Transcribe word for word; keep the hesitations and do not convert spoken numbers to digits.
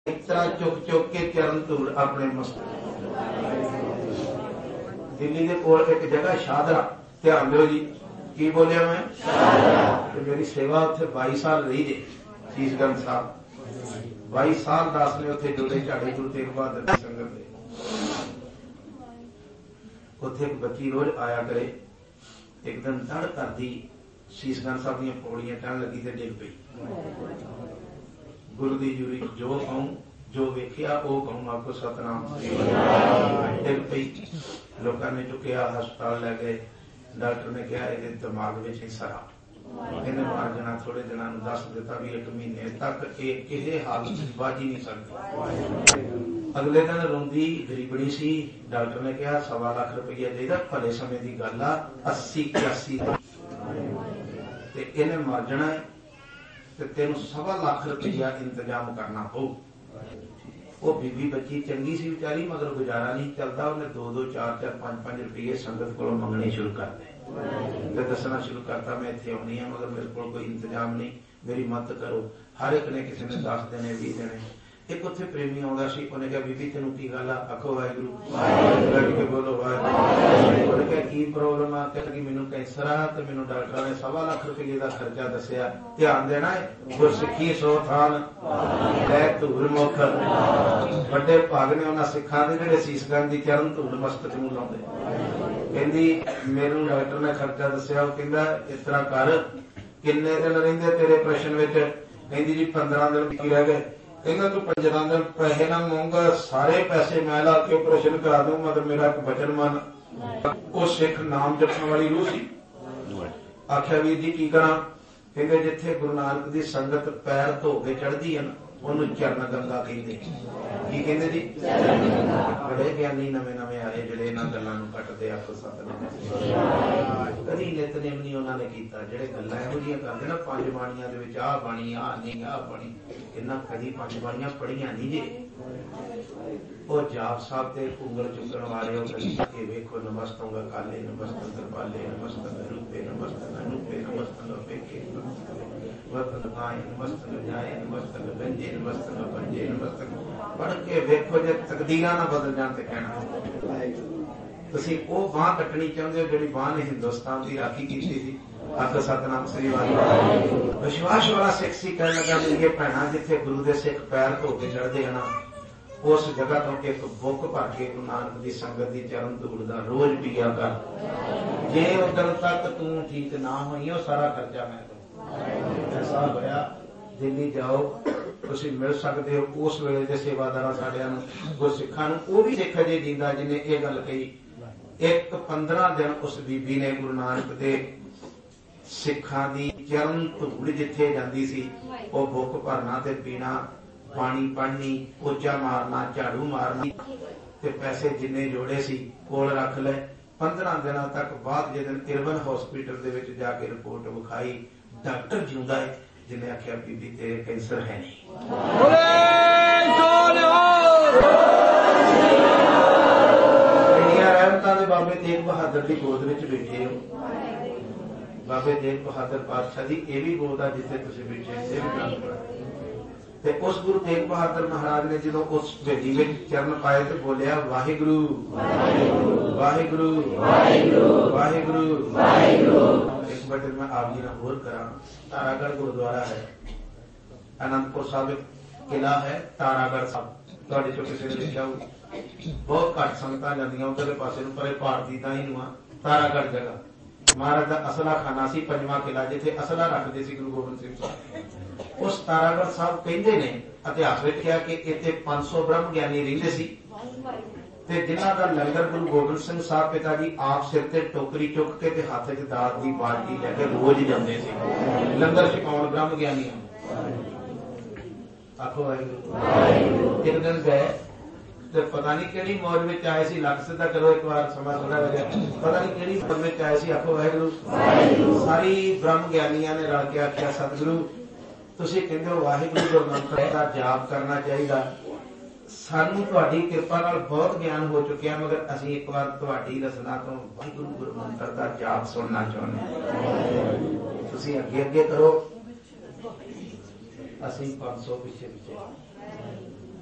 इस तरह चुक चुक के चरण धूल अपने मस्तक। दिल्ली के कोल एक जगह शाहदरा, ध्यान दो जी, की बोलिया मैं तो मेरी सेवा उत्थे बाई साल रही जे शीशगंज साहब, बाई साल दास ने उत्थे जोड़े झाड़े गुरु तेग बहादुर की संगत दे। उत्थे एक बच्ची रोज आया करे, एक दिन तड़ करदी शीशगंज साहब दी पौड़ियां चढ़न लगी ते डिग पई। गुरु दी जूरी जो कहूं जो वेखिया वो कहूं, आपको सतनाम डिग पई। लोगों ने चुकया, हस्पताल लै गए। डॉक्टर ने कहा ये दिमाग में सरा, इन्हें मार जाना। थोड़े दिनों दस दिता भी एक महीने तक किसी हालत बच ही नहीं सकती। अगले दिन रोंदी गरीबनी सी। डॉक्टर ने कहा सवा लाख रुपया चाहिए, भले समय की गल आ, अस्सी इक्यासी इन्हें मर जाना है, तेन सवा लाख रुपया इंतजाम करना पऊ। वो बीबी बच्ची चंगी सी बेचारी, मगर गुजारा नहीं चलता। उन्हें दो दो चार चार पांच पांच रुपये संगत को मंगने शुरू कर दे, दसना शुरू करता मैं इतने आनी है मगर मेरे को कोई इंतजाम नहीं, मेरी मदद करो। हर एक ने किसी ने दस देने भी देने। एक उत्थे प्रेमी आउंदा सी, उन्हें कहा बीबी तेनू की गल आ, आखो वाहिगुरू, के बोलो वाहिगुरू। उन्हें कहा की प्रॉब्लम आ, कहती मैनू कैंसर आ ते मैनू डॉक्टर ने सवा लाख रुपये का खर्चा दसिया, ध्यान देना है। गुरसिक्खी सौ थान लै धूल मुख, बड़े भाग ने उन्होंने सिखां दे जिहड़े शीशगंज की चरण धूल मस्तक नूं लाउंदे। कहंदी मैनू डॉक्टर ने खर्चा दसिया, वो कहंदा इस तरह कर, किन्ने दिन रहिंदे तेरे ऑपरेशन विच? कहंदी जी पंद्रह दिन बाकी रह गए। कहना तू पंद्रह दिन पैसे ना मंगा, सारे पैसे मैं ला के ऑपरेशन करा दूं, मगर मेरा एक वचन मन। वो सिख नाम जपण वाली रूह सी। आख्या वीर जी की करा? कहते जिथे गुरु नानक की संगत पैर धो के चढ़ती है ना, उन्होंने चरण गंगा कहते। की कहते जी? बड़े ज्ञानी नवे नवे आए जिहड़े इन्हां गल्लां नूं कटदे। आखो सतनाम। कदी नितनेम नहीं उन्होंने कीता। जिहड़े गल्लां इहो जिहियां करदे ना, पंज बाणियां दे विच आह बाणी आ नहीं आ बाणी, इन्हां कदी पंज बाणियां पढ़ियां नहीं जे। वो जाप साहब ते उंगल चुकण वाले हो के वेखो, नमस्तंग काले नमस्तंग कृपाले नमस्तंग रूपे नमस्तंग अनूपे नमस्तंग अपेखे नमस्तंग गाय नमस्तंग जाए नमस्तंग गंजे नमस्तंग पंजे नमस्तंग। पढ़ के वेखो जे तकदीरां ना बदल जाण ते कहना तुसीं वो बांह कट्टनी चाहुंदे हो जिहड़ी बांह ने हिंदुस्तान की राखी कीती सी। आखो सतनाम श्री वाहिगुरू। विश्वास वाला सिख सी कहण लगा मेरिए भैणां, जिथे गुरु दे सिख पैर धो के चढ़दे हैं ना, उस जगह तो एक बुक भर के गुरु नानक की संगत की चरण धूल का रोज पिया कर। जे उधर तक तू ठीक ना हुई, वो सारा खर्चा मैं दूं। ऐसा होया दिल्ली जाओ, तुसीं मिल सकते हो उस वेले के सेवादार साडियां नूं, गुरसिखां नूं। वो भी सिख अजे जींदा जिन्हें ये गल कही। एक पंद्रह दिन उस बीबी ने गुरु नानक दे सिखां दी चरण धूल जिथे जांदी सी, वो बुक भरना ते पीना, पानी पढ़नी, पोचा मारना, झाड़ू मारनी, ते पैसे जिन्ने जोड़े सी कोल रख ले। पंद्रह दिनों तक बाद जिस दिन इरबन हॉस्पिटल दे विच जाके रिपोर्ट विखाई, डॉक्टर जिंदा है जिन्हें आख्या बीबी तेरे कैंसर है नहीं। रहमतां दे बाबे तेग बहादुर की गोद विच बैठे हो, बाबे तेग बहादुर पातशाह दी ये भी गोद आ जिथे तुसीं बैठे। ते उस गुरु तेग बहादुर महाराज ने जो उस भेजी में चरण पाए तो बोलिया वाहिगुरु वाहिगुरु वाहिगुरु। एक बार मैं आप जी ना होर करा, तारागढ़ गुरुद्वारा है, आनंदपुर साहब किला है, तारागढ़ साहब तुहाडे चों किसी ने लिखा हो, बहुत घट संगतां जांदियां उधरले पासे नूं, पर भारती दा ही नुआ तारागढ़ जगह महाराज का असला खाना सी, पंजवां किला जिथे असला रखते सी गुरु गोबिंद सिंह साहब। उस तारागढ़ साहब कहते ने इतिहास में कहा कि इतने पांच सौ ब्रह्म ज्ञानी रहिंदे सी, ते जिन्हां दा लंगर गुरु गोबिंद सिंह साहब पिता जी आप सिर ते टोकरी चुक के ते हाथ च दात दी बाल्टी लैके रोज जांदे सी लंगर छकाउण ब्रह्म ज्ञानी। आखो वाहिगुरू। एक दिन गए ते पता नहीं किहड़ी मौज में आए सी, लख सिद्धा करो एक बार समा थोड़ा लगे, पता नहीं किहड़ी मौज में आए सी। आखो वाहिगुरू। सारी ब्रह्म ज्ञानियां ने रल के आख्या सतगुरु तुसीं कहंदे हो वाहिगुरू गुरु मंत्र दा जाप करना चाहिए, सानू तुहाडी किरपा नाल बहुत ज्ञान हो चुकिया, मगर असीं एक बार तुहाडी रसना तो वाहिगुरू गुरु मंत्र दा जाप सुनना चाहुंदे। तुसीं अगे अगे करो, असीं पांच सौ पिछे पिछे